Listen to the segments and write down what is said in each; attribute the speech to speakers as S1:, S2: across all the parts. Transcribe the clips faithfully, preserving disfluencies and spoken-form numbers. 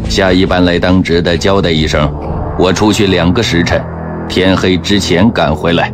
S1: 下一班来当值的交代一声，我出去两个时辰，天黑之前赶回来。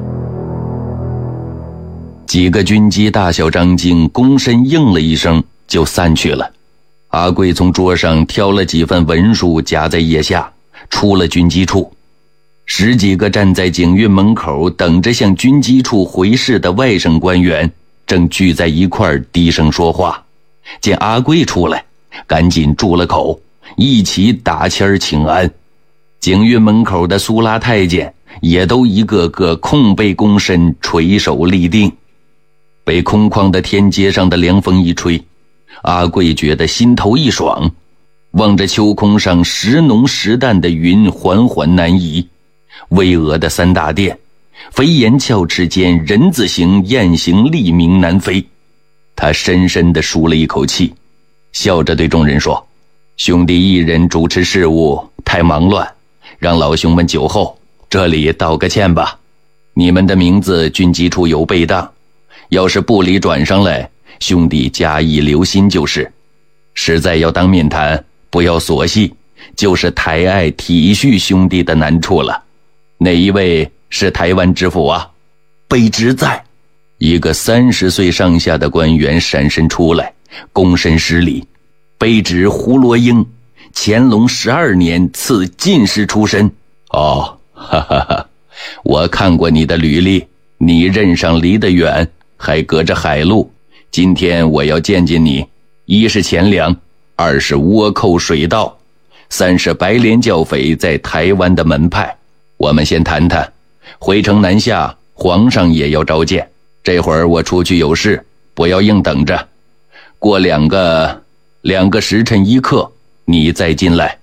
S1: 几个军机大小张经躬身应了一声，就散去了。阿贵从桌上挑了几份文书夹在腋下，出了军机处。十几个站在警运门口等着向军机处回事的外省官员正聚在一块儿低声说话，见阿贵出来，赶紧住了口，一起打签请安。警运门口的苏拉太监也都一个个空背躬身，垂手立定。被空旷的天街上的凉风一吹，阿贵觉得心头一爽，望着秋空上时浓时淡的云缓缓南移，巍峨的三大殿飞檐翘齿间人字形雁行立鸣南飞。他深深地舒了一口气，笑着对众人说：兄弟一人主持事务太忙乱，让老兄们久候，这里道个歉吧。你们的名字军机处有备当，要是部里转上来，兄弟加以留心就是。实在要当面谈，不要琐细，就是抬爱体恤兄弟的难处了。哪一位是台湾知府啊？卑职在。一个三十岁上下的官员闪身出来，躬身施礼。卑职胡罗英，乾隆十二年赐进士出身。哦，哈哈哈，我看过你的履历，你任上离得远，还隔着海路。今天我要见见你，一是钱粮，二是倭寇水盗，三是白莲教匪在台湾的门派。我们先谈谈，回城南下，皇上也要召见。这会儿我出去有事，不要硬等着。过两个两个时辰一刻，你再进来。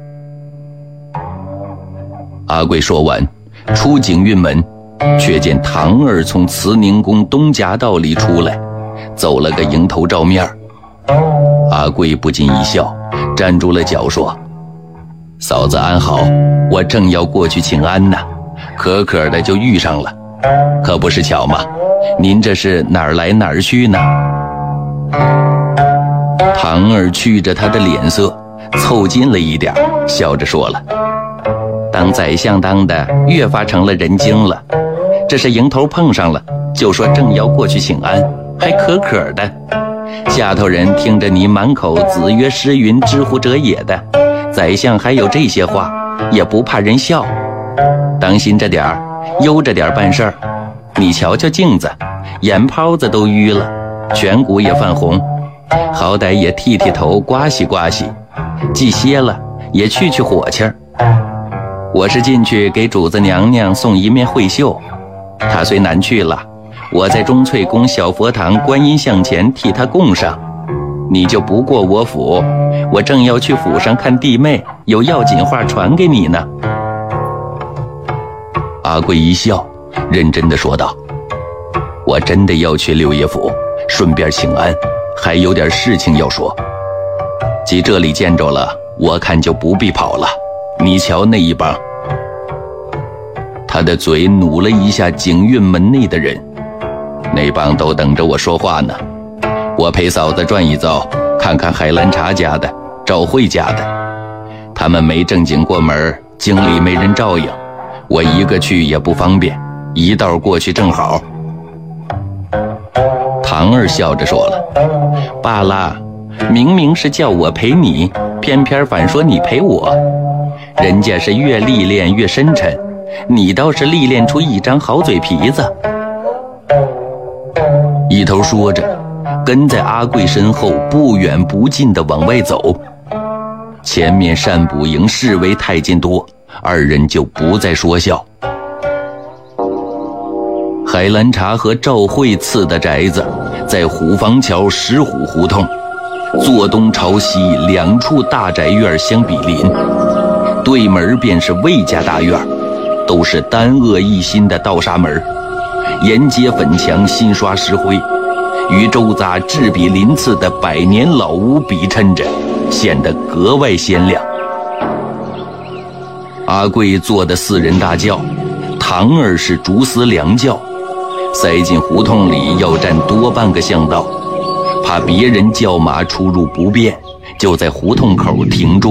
S1: 阿贵说完，出警运门，却见唐儿从慈宁宫东夹道里出来，走了个迎头照面。阿贵不禁一笑，站住了脚说：嫂子安好，我正要过去请安呢，可可的就遇上了，可不是巧吗？您这是哪儿来哪儿去呢？唐儿觑着他的脸色，凑近了一点，笑着说了：当宰相当的越发成了人精了，这是迎头碰上了，就说正要过去请安，还可可的。下头人听着你满口子曰诗云知乎者也的，宰相还有这些话，也不怕人笑。当心着点儿，悠着点办事儿。你瞧瞧镜子，眼泡子都淤了，颧骨也泛红，好歹也剃剃头，刮洗刮洗，既歇了也去去火气儿。我是进去给主子娘娘送一面会绣，她虽难去了，我在中翠宫小佛堂观音像前替她供上。你就不过我府，我正要去府上看弟妹，有要紧话传给你呢。阿贵一笑，认真地说道：我真的要去六爷府，顺便请安，还有点事情要说。既这里见着了，我看就不必跑了。你瞧那一帮。他的嘴努了一下警运门内的人，那帮都等着我说话呢。我陪嫂子转一遭，看看海兰察家的、赵慧家的，他们没正经过门，京里没人照应，我一个去也不方便，一道过去正好。唐儿笑着说了：罢了，明明是叫我陪你，偏偏反说你陪我。人家是越历练越深沉，你倒是历练出一张好嘴皮子。一头说着，跟在阿贵身后不远不近地往外走。前面善补营侍卫太监多，二人就不再说笑。海兰察和赵慧赐的宅子在虎坊桥石虎胡同，坐东朝西两处大宅院相比邻，对门便是魏家大院，都是单恶一心的倒沙门，沿街粉墙新刷石灰，与周匝陟比鳞次的百年老屋比衬着，显得格外鲜亮。阿贵坐的四人大轿，唐儿是竹丝凉轿，塞进胡同里要占多半个巷道，怕别人叫马出入不便，就在胡同口停住。